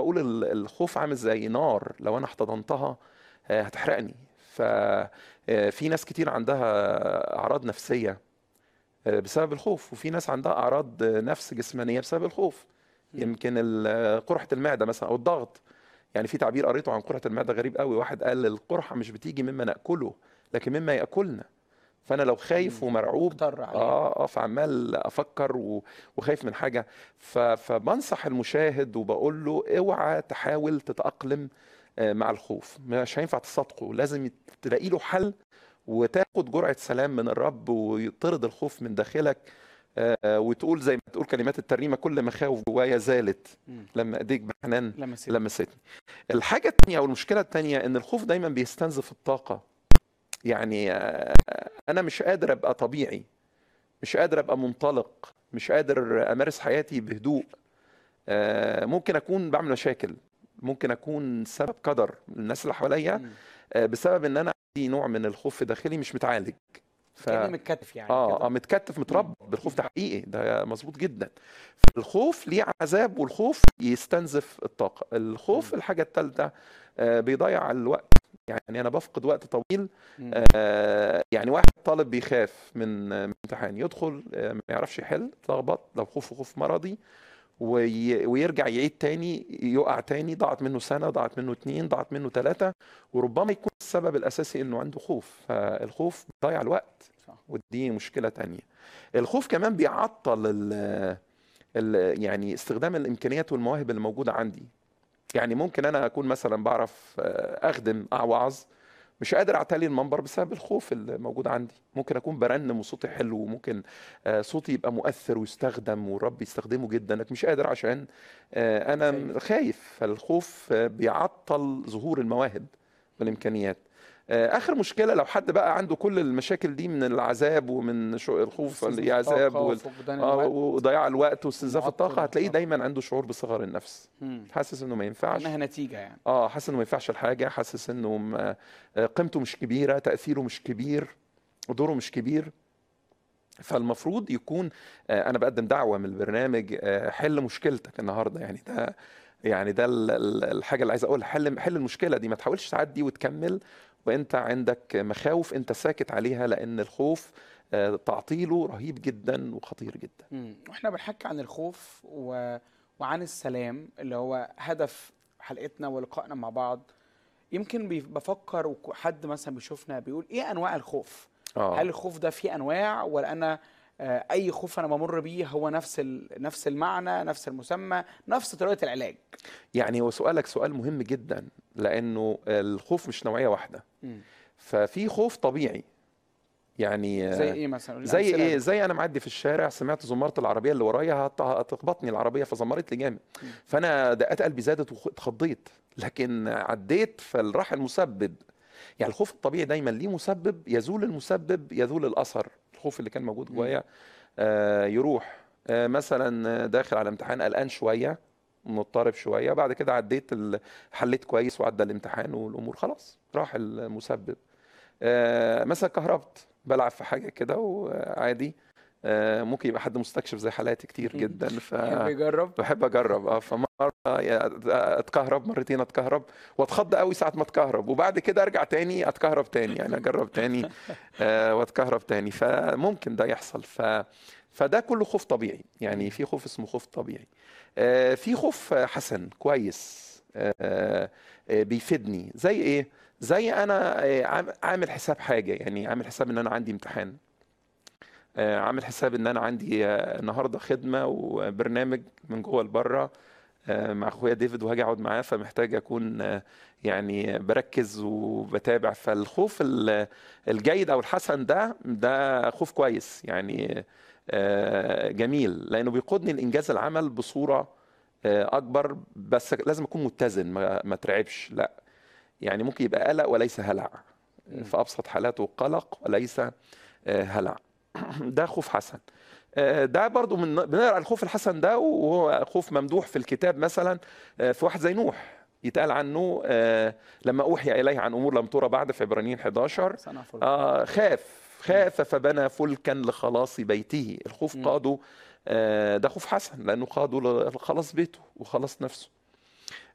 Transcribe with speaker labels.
Speaker 1: بقول الخوف عامل زي نار، لو انا احتضنتها هتحرقني. ففي ناس كتير عندها اعراض نفسيه بسبب الخوف، وفي ناس عندها اعراض نفس جسمانيه بسبب الخوف. يمكن قرحه المعده مثلا او الضغط. يعني في تعبير قريته عن قرحه المعده غريب قوي، واحد قال القرحه مش بتيجي مما ناكله لكن مما ياكلنا. فانا لو خايف ومرعوب
Speaker 2: اضطر عليها.
Speaker 1: فعمال افكر وخايف من حاجه. فبنصح المشاهد وبقول له اوعى تحاول تتاقلم مع الخوف، مش هينفع تصادقه، لازم تلاقي له حل وتاخد جرعه سلام من الرب ويطرد الخوف من داخلك. وتقول زي ما تقول كلمات الترنيمه: كل مخاوف جوايا زالت
Speaker 2: مم.
Speaker 1: لما ايديك بحنان
Speaker 2: لمست.
Speaker 1: لمستني. الحاجه الثانيه او المشكله الثانيه ان الخوف دايما بيستنزف الطاقه. يعني انا مش قادر ابقى طبيعي، مش قادر ابقى منطلق، مش قادر امارس حياتي بهدوء. ممكن اكون بعمل مشاكل، ممكن اكون سبب قدر الناس اللي حواليا
Speaker 2: مم.
Speaker 1: بسبب ان انا عندي نوع من الخوف داخلي مش متعالج. ف
Speaker 2: كأني متكتف يعني كده.
Speaker 1: متكتف
Speaker 2: مم.
Speaker 1: متربط بالخوف، ده حقيقي، ده مظبوط جدا. الخوف ليه عذاب، والخوف يستنزف الطاقة. الخوف
Speaker 2: مم.
Speaker 1: الحاجة الثالثة بيضيع الوقت. يعني أنا بفقد وقت طويل.
Speaker 2: مم.
Speaker 1: يعني واحد طالب بيخاف من امتحان، يدخل ما يعرفش يحل، اتلخبط، لو خوفه خوف مرضي، ويرجع يعيد تاني، يقع تاني، ضاعت منه سنة، ضاعت منه 2، ضاعت منه 3، وربما يكون السبب الأساسي إنه عنده خوف. فالخوف بيضيع الوقت،
Speaker 2: صح.
Speaker 1: ودي مشكلة تانية. الخوف كمان بيعطل يعني استخدام الامكانيات والمواهب اللي موجوده عندي. يعني ممكن انا اكون مثلا بعرف اخدم اوعظ، مش قادر اعتلي المنبر بسبب الخوف اللي موجود عندي. ممكن اكون برنم وصوتي حلو، وممكن صوتي يبقى مؤثر ويستخدم والرب يستخدمه جدا، لكن مش قادر عشان انا خايف. فالخوف بيعطل ظهور المواهب والامكانيات. اخر مشكله لو حد بقى عنده كل المشاكل دي من العذاب ومن الخوف
Speaker 2: استنزاف
Speaker 1: العذاب
Speaker 2: الطاقة وفقدان الوقت
Speaker 1: وضياع الوقت واستنزاف
Speaker 2: ومعطل
Speaker 1: الطاقه، هتلاقيه
Speaker 2: الطاقة.
Speaker 1: دايما عنده شعور بصغر النفس، حاسس انه ما
Speaker 2: كأنها
Speaker 1: ينفعش.
Speaker 2: نتيجة يعني.
Speaker 1: حاسس انه ما ينفعش الحاجه، حاسس انه قيمته مش كبيره، تاثيره مش كبير، دوره مش كبير. فالمفروض يكون انا بقدم دعوه من البرنامج، حل مشكلتك النهارده. يعني ده الحاجه اللي عايز اقولها: حل المشكله دي، ما تحاولش تعدي وتكمل وانت عندك مخاوف انت ساكت عليها، لان الخوف تعطيله رهيب جدا وخطير جدا.
Speaker 2: واحنا بنحكي عن الخوف وعن السلام اللي هو هدف حلقتنا ولقائنا مع بعض. يمكن بفكر حد مثلا بيشوفنا بيقول ايه انواع الخوف؟ هل
Speaker 1: اه
Speaker 2: الخوف ده فيه انواع، ولا انا اي خوف انا بمر بيه هو نفس المعنى، نفس المسمى، نفس طريقة العلاج؟
Speaker 1: يعني هو سؤالك سؤال مهم جدا، لانه الخوف مش نوعيه واحده.
Speaker 2: مم.
Speaker 1: ففي خوف طبيعي، يعني
Speaker 2: زي ايه مثلا؟
Speaker 1: زي
Speaker 2: الامثله يا
Speaker 1: ايه؟
Speaker 2: دكتور.
Speaker 1: زي انا معدي في الشارع، سمعت زمارة العربيه اللي ورايا هتخبطني العربيه، فزمرت لي جامد،
Speaker 2: مم.
Speaker 1: فانا دقات قلبي زادت واتخضيت، لكن عديت فراح المسبب. يعني الخوف الطبيعي دايما ليه مسبب، يزول المسبب يزول الاثر. الخوف اللي كان موجود
Speaker 2: مم.
Speaker 1: جوايا يروح. مثلا داخل على امتحان قلقان شويه، مضطرب شويه، بعد كده عديت حليت كويس وعدى الامتحان والامور خلاص، راح المسبب. مثلا كهربت بلعب في حاجه كده وعادي، ممكن يبقى حد مستكشف زي حالاتي كتير جدا،
Speaker 2: يحب يجرب.
Speaker 1: بحب اجرب. فمره اتكهرب، مرتين اتكهرب واتخض قوي ساعه ما اتكهرب، وبعد كده ارجع تاني اتكهرب تاني، يعني اجرب تاني واتكهرب تاني. فممكن ده يحصل. فده كله خوف طبيعي. يعني
Speaker 2: مم.
Speaker 1: في خوف اسمه خوف طبيعي. في خوف حسن كويس، بيفيدني. زي ايه؟ زي انا عامل حساب حاجه، يعني عامل حساب ان انا عندي امتحان، عامل حساب ان انا عندي النهارده خدمه وبرنامج من جوه لبره مع اخويا ديفيد، وهاجي اقعد معاه، فمحتاج اكون يعني بركز وبتابع. فالخوف الجيد او الحسن ده خوف كويس، يعني جميل، لانه بيقودني لانجاز العمل بصوره اكبر. بس لازم اكون متزن، ما ترعبش، لا. يعني ممكن يبقى قلق وليس هلع،
Speaker 2: مم.
Speaker 1: في ابسط حالاته قلق وليس هلع. ده خوف حسن. ده برضو بنقرا الخوف الحسن ده، وهو خوف ممدوح في الكتاب. مثلا في واحد زي نوح يتقال عنه لما اوحي اليه عن امور لم ترى بعد، في عبرانيين 11.
Speaker 2: صنع فلك. مم.
Speaker 1: خاف فبنى فلكا لخلاص بيته. الخوف
Speaker 2: مم.
Speaker 1: قاده، ده خوف حسن، لانه قاده لخلاص بيته وخلاص نفسه.